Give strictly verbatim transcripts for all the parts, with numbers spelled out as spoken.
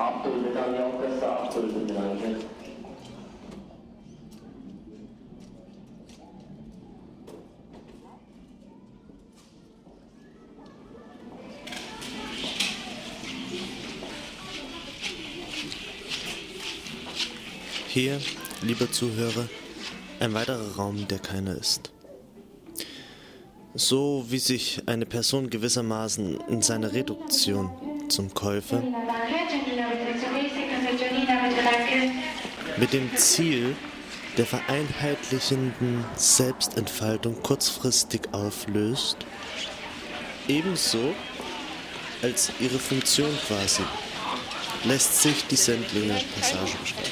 Hier, liebe Zuhörer, ein weiterer Raum, der keiner ist. So wie sich eine Person gewissermaßen in seiner Reduktion zum Käufer mit dem Ziel der vereinheitlichenden Selbstentfaltung kurzfristig auflöst, ebenso als ihre Funktion quasi, lässt sich die Sendlinger Passage beschreiben.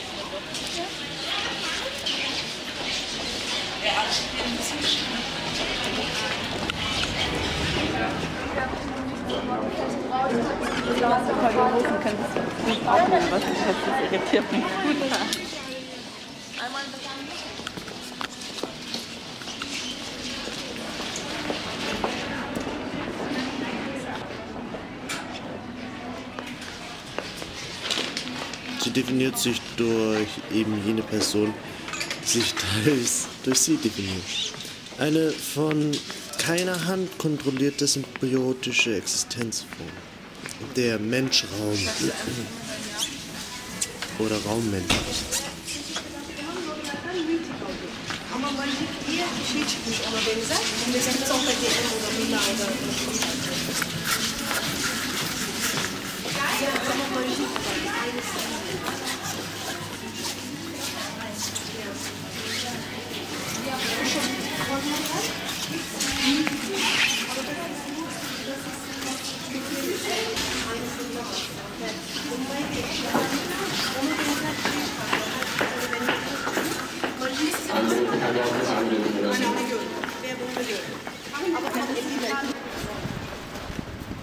Sie definiert sich durch eben jene Person, die sich teils durch sie definiert. Eine von keiner Hand kontrollierte symbiotische Existenzform. Der Menschraum oder Raummensch.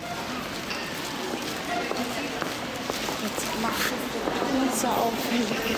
Jetzt macht es so auffällig.